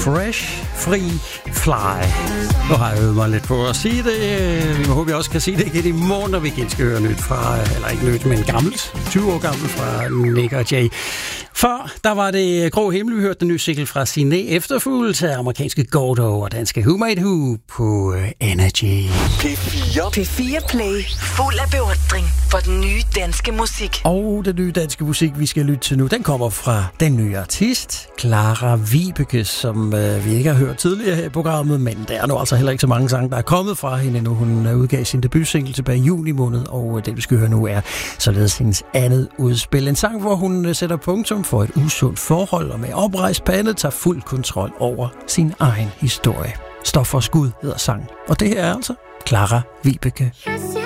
Fresh Free Fly. Nu har jeg øvet mig lidt på at sige det. Vi må håbe, jeg også kan sige det igen i morgen, når vi igen skal høre nyt fra, eller ikke nyt, men gammelt, 20 år gammelt fra Nick og Jay. Før, der var det Grå Himmel, vi hørte den nye single fra Siné, efterfulgt af amerikanske Gordo og danske Who Made Who på Energy. P4 Play, fuld af beundring for den nye danske musik. Og den nye danske musik, vi skal lytte til nu, den kommer fra den nye artist, Clara Vibeke, som vi ikke har hørt tidligere her i programmet, men der er nu altså heller ikke så mange sange, der er kommet fra hende nu. Hun udgav sin debutsingle tilbage i juni måned, og det vi skal høre nu er således hendes andet udspil. En sang, hvor hun sætter punktum for et usundt forhold, og med oprejst pande tager fuld kontrol over sin egen historie. Stof for skud hedder sang, og det her er altså Clara Vibeke. Yes,